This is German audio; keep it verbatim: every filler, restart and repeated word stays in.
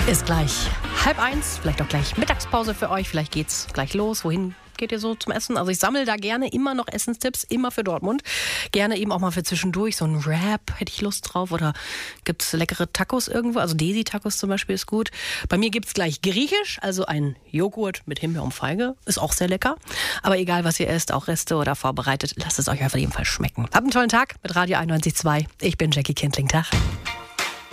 Ist gleich halb eins, vielleicht auch gleich Mittagspause für euch, vielleicht geht's gleich los. Wohin geht ihr so zum Essen? Also ich sammle da gerne immer noch Essenstipps, immer für Dortmund. Gerne eben auch mal für zwischendurch, so ein Wrap, hätte ich Lust drauf. Oder gibt's leckere Tacos irgendwo? Also Desi-Tacos zum Beispiel ist gut. Bei mir gibt's gleich Griechisch, also ein Joghurt mit Himbeer und Feige. Ist auch sehr lecker. Aber egal, was ihr esst, auch Reste oder vorbereitet, lasst es euch auf jeden Fall schmecken. Habt einen tollen Tag mit Radio einundneunzig Komma zwei. Ich bin Jackie Kindling. Tag.